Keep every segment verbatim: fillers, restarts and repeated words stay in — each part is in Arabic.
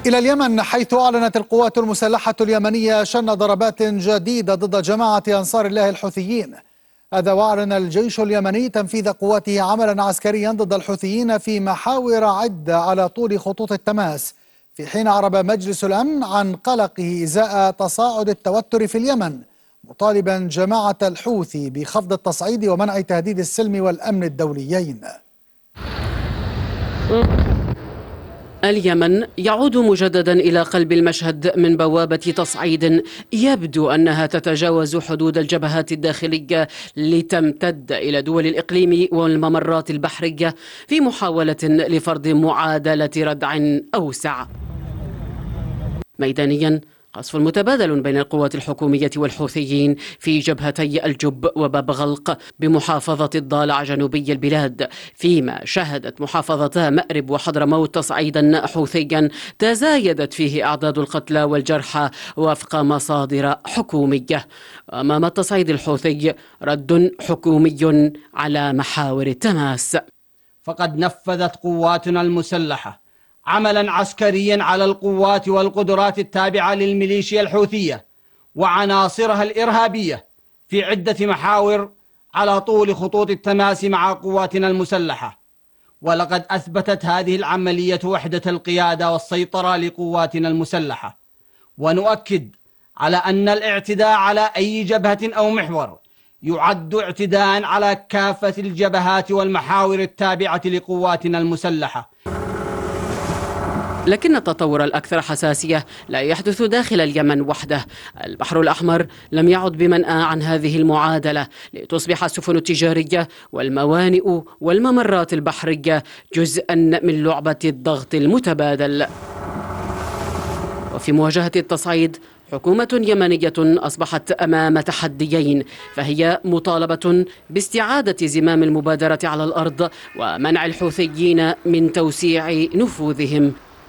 إلى اليمن، حيث أعلنت القوات المسلحة اليمنية شن ضربات جديدة ضد جماعة أنصار الله الحوثيين. هذا وأعلن الجيش اليمني تنفيذ قواته عملا عسكريا ضد الحوثيين في محاور عدة على طول خطوط التماس، في حين أعرب مجلس الأمن عن قلقه إزاء تصاعد التوتر في اليمن، مطالبا جماعة الحوثي بخفض التصعيد ومنع تهديد السلم والأمن الدوليين. اليمن يعود مجددا إلى قلب المشهد من بوابة تصعيد يبدو أنها تتجاوز حدود الجبهات الداخلية لتمتد إلى دول الإقليم والممرات البحرية في محاولة لفرض معادلة ردع أوسع. ميدانيا، قصف متبادل بين القوات الحكومية والحوثيين في جبهتي الجب وباب غلق بمحافظة الضالع جنوبي البلاد، فيما شهدت محافظتا مأرب وحضرموت تصعيدا حوثيا تزايدت فيه أعداد القتلى والجرحى وفق مصادر حكومية. أمام التصعيد الحوثي رد حكومي على محاور التماس. فقد نفذت قواتنا المسلحة عملا عسكريا على القوات والقدرات التابعة للميليشيا الحوثية وعناصرها الإرهابية في عدة محاور على طول خطوط التماس مع قواتنا المسلحة، ولقد أثبتت هذه العملية وحدة القيادة والسيطرة لقواتنا المسلحة. ونؤكد على أن الاعتداء على أي جبهة أو محور يعد اعتداء على كافة الجبهات والمحاور التابعة لقواتنا المسلحة. لكن التطور الأكثر حساسية لا يحدث داخل اليمن وحده. البحر الأحمر لم يعد بمنأى عن هذه المعادلة لتصبح السفن التجارية والموانئ والممرات البحرية جزءا من لعبة الضغط المتبادل. وفي مواجهة التصعيد، حكومة يمنية أصبحت أمام تحديين، فهي مطالبة باستعادة زمام المبادرة على الأرض ومنع الحوثيين من توسيع نفوذهم،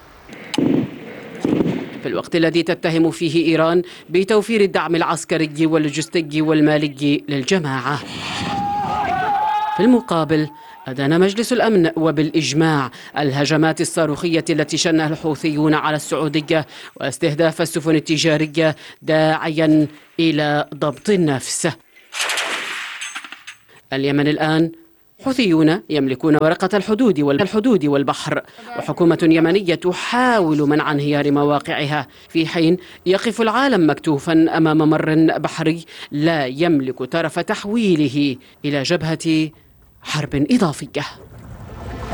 في الوقت الذي تتهم فيه إيران بتوفير الدعم العسكري واللوجستي والمالي للجماعة. في المقابل، أدان مجلس الأمن وبالإجماع الهجمات الصاروخية التي شنها الحوثيون على السعودية واستهداف السفن التجارية، داعيا إلى ضبط النفس. اليمن الآن حوثيون يملكون ورقة الحدود والحدود والبحر، وحكومة يمنية تحاول منع انهيار مواقعها، في حين يقف العالم مكتوفا أمام مر بحري لا يملك طرف تحويله إلى جبهة حرب إضافية.